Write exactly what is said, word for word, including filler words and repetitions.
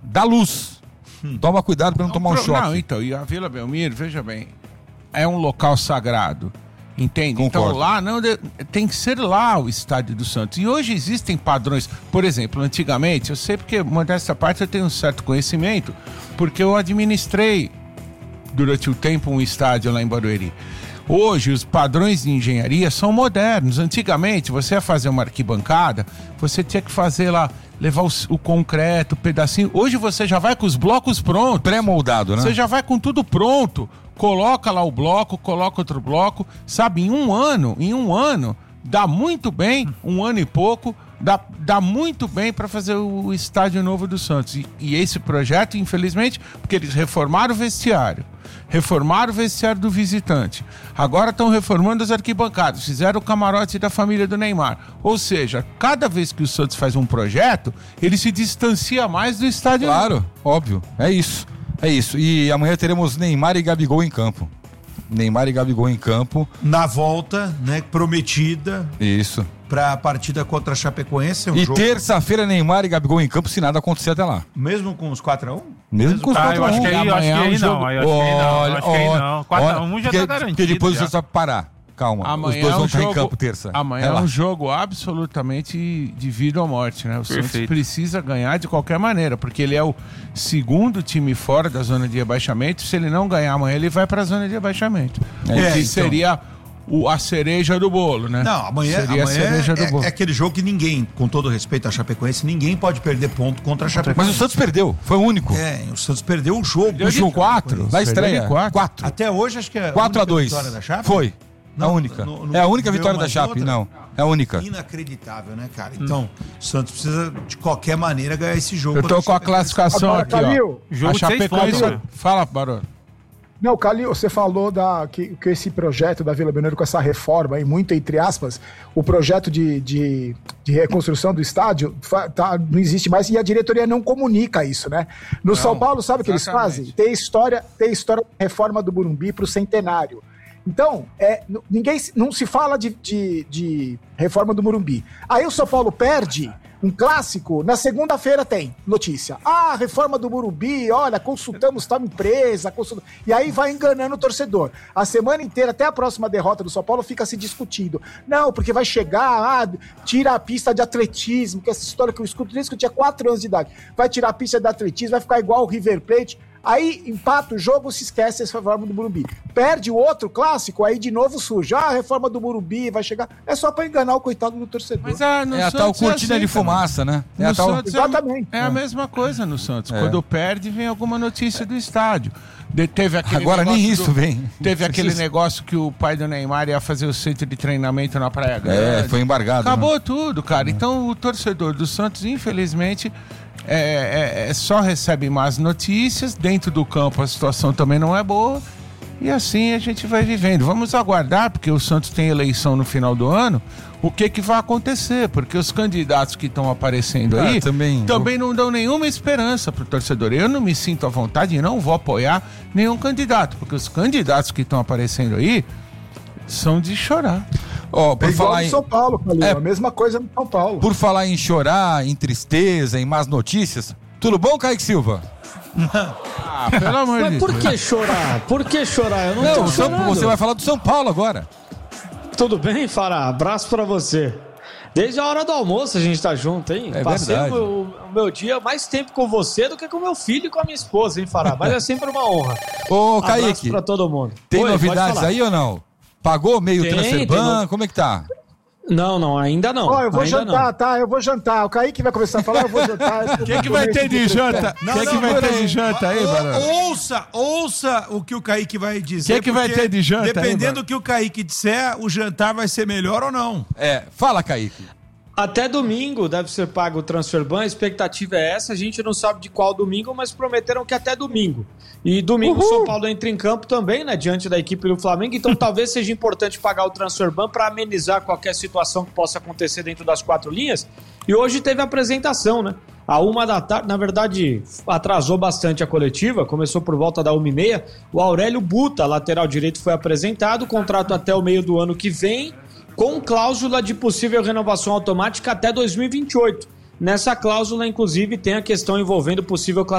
da luz. Hum. Toma cuidado para não, não tomar um pro... choque. Não, então, e a Vila Belmiro, veja bem, é um local sagrado, entende? Concordo. Então lá não tem que ser lá o estádio do Santos. E hoje existem padrões, por exemplo, antigamente, eu sei porque, modéstia à parte, eu tenho um certo conhecimento, porque eu administrei durante o tempo um estádio lá em Barueri. Hoje os padrões de engenharia são modernos. Antigamente você ia fazer uma arquibancada, você tinha que fazer lá, levar o, o concreto, o pedacinho. Hoje você já vai com os blocos prontos. Pré-moldado, né? Você já vai com tudo pronto. Coloca lá o bloco, coloca outro bloco. Sabe, em um ano, em um ano, dá muito bem, um ano e pouco, dá, dá muito bem para fazer o estádio novo do Santos. E, e esse projeto, infelizmente, porque eles reformaram o vestiário, reformaram o vestiário do visitante, agora estão reformando as arquibancadas, fizeram o camarote da família do Neymar. Ou seja, cada vez que o Santos faz um projeto, ele se distancia mais do estádio. Claro, óbvio, é isso, é isso. E amanhã teremos Neymar e Gabigol em campo. Neymar e Gabigol em campo. Na volta, né, prometida. Isso. Pra partida contra a Chapecoense. É um e jogo... terça-feira, Neymar e Gabigol em campo, se nada acontecer até lá. Mesmo com os quatro a um? Mesmo, Mesmo com os quatro a um. Ah, eu acho que aí, eu acho que aí não. Aí eu acho que aí não. Eu acho que aí não. quatro a um já tá garantido. Porque depois já. você só parar. Calma, amanhã os dois vão é um estar jogo, em campo terça. Amanhã é um jogo absolutamente de vida ou morte, né? O Perfeito. Santos precisa ganhar de qualquer maneira, porque ele é o segundo time fora da zona de rebaixamento. Se ele não ganhar amanhã, ele vai para a zona de rebaixamento. É, o que então... seria o, a cereja do bolo, né? Não, amanhã, seria amanhã a cereja é, do bolo. É aquele jogo que ninguém, com todo respeito à Chapecoense, ninguém pode perder ponto contra a Chapecoense. Mas o Santos perdeu, foi o único. É, o Santos perdeu o jogo. Perdeu de quatro. Na estreia, quatro. Até hoje, acho que é quatro a dois. Vitória da Chape. Foi. Não, a única. No, no, é a única vitória da Chape, outra? não. É a única. Inacreditável, né, cara? Então, hum. o Santos precisa, de qualquer maneira, ganhar esse jogo. Eu tô com a classificação Agora, aqui, Calil, ó. Jogo a Chapecoense. Fala, Barão. Não, Calil, você falou da, que, que esse projeto da Vila Belmiro, com essa reforma, aí, muito entre aspas, o projeto de, de, de reconstrução do estádio tá, não existe mais e a diretoria não comunica isso, né? No não, São Paulo, sabe o que eles fazem? Tem história, tem história da reforma do Morumbi para o centenário. Então, é, ninguém não se fala de, de, de reforma do Morumbi. Aí o São Paulo perde um clássico, na segunda-feira tem notícia. Ah, reforma do Morumbi, olha, consultamos tal empresa, consult... e aí vai enganando o torcedor. A semana inteira, até a próxima derrota do São Paulo, fica se discutindo. Não, porque vai chegar, ah, tira a pista de atletismo, que essa história que eu escuto desde que eu tinha quatro anos de idade. Vai tirar a pista de atletismo, vai ficar igual o River Plate. Aí empata o jogo, se esquece essa reforma do Morumbi. Perde o outro clássico, aí de novo surge. Ah, a reforma do Morumbi vai chegar. É só pra enganar o coitado do torcedor. Mas é, no é a tal cortina é assim, de fumaça, né? É a tal... Exatamente. É, é a mesma coisa no Santos. É. Quando perde, vem alguma notícia do estádio. De, teve aquele Agora nem isso do, vem. Teve aquele negócio que o pai do Neymar ia fazer o centro de treinamento na Praia Grande. É, foi embargado. Acabou né? tudo, cara. É. Então o torcedor do Santos, infelizmente... É, é, é, só recebe más notícias. Dentro do campo a situação também não é boa. E assim a gente vai vivendo. Vamos aguardar, porque o Santos tem eleição no final do ano. O que que vai acontecer? Porque os candidatos que estão aparecendo aí ah, também, também não dão nenhuma esperança pro torcedor. Eu não me sinto à vontade e não vou apoiar nenhum candidato, porque os candidatos que estão aparecendo aí são de chorar. Oh, por é igual falar em São Paulo, Calil, é a mesma coisa no São Paulo. Por falar em chorar, em tristeza, em más notícias, tudo bom, Kaique Silva? Ah, pelo amor de Deus. Por que chorar? Por que chorar? Eu não, não tô São, chorando. Você vai falar do São Paulo agora. Tudo bem, Fará? Abraço pra você. Desde a hora do almoço a gente tá junto, hein? É Passei verdade. o meu, o meu dia mais tempo com você do que com meu filho e com a minha esposa, hein, Fará? Mas é sempre uma honra. Ô, Abraço Kaique, pra todo mundo. Tem Oi, novidades aí ou não? Pagou meio tem, Transferban? tem... Como é que tá? Não, não, ainda não. Ó, eu vou ainda jantar, não. tá? Eu vou jantar. O Kaique vai começar a falar, eu vou jantar. O que, que vai ter de janta? O que, que vai ter de janta aí, Barão? Ouça, ouça o que o Kaique vai dizer. O que, que vai ter de janta dependendo aí, do que o Kaique disser, o jantar vai ser melhor ou não. É, fala, Kaique. Até domingo deve ser pago o Transferban, a expectativa é essa, a gente não sabe de qual domingo, mas prometeram que até domingo. E domingo o São Paulo entra em campo também, né, diante da equipe do Flamengo, então talvez seja importante pagar o Transferban para amenizar qualquer situação que possa acontecer dentro das quatro linhas. E hoje teve a apresentação, né? A uma da tarde, na verdade, atrasou bastante a coletiva, começou por volta da uma e meia. O Aurélio Buta, lateral direito, foi apresentado, contrato até o meio do ano que vem, com cláusula de possível renovação automática até dois mil e vinte e oito. Nessa cláusula, inclusive, tem a questão envolvendo possível classificação